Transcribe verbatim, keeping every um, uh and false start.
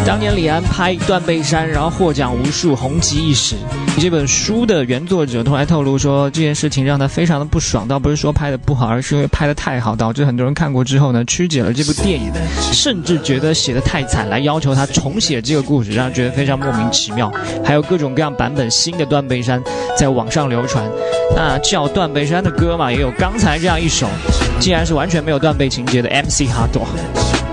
当年李安拍《断背山》，然后获奖无数，红极一时。这本书的原作者后来透露说，这件事情让他非常的不爽，倒不是说拍的不好，而是因为拍的太好，导致很多人看过之后呢，曲解了这部电影，甚至觉得写的太惨，来要求他重写这个故事，让人觉得非常莫名其妙。还有各种各样版本新的《断背山》在网上流传。那叫《断背山》的歌嘛，也有刚才这样一首，竟然是完全没有断背情节的 M C 哈多。